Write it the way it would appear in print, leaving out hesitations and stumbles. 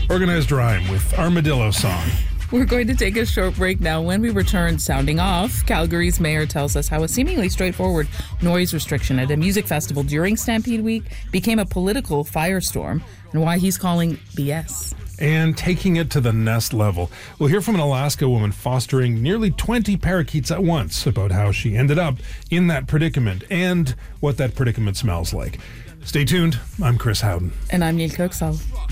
Organized Rhyme with Armadillo Song. We're going to take a short break now. When we return, sounding off, Calgary's mayor tells us how a seemingly straightforward noise restriction at a music festival during Stampede Week became a political firestorm, and why he's calling BS. And taking it to the nest level, we'll hear from an Alaska woman fostering nearly 20 parakeets at once about how she ended up in that predicament and what that predicament smells like. Stay tuned. I'm Chris Howden. And I'm Neil Kirksall.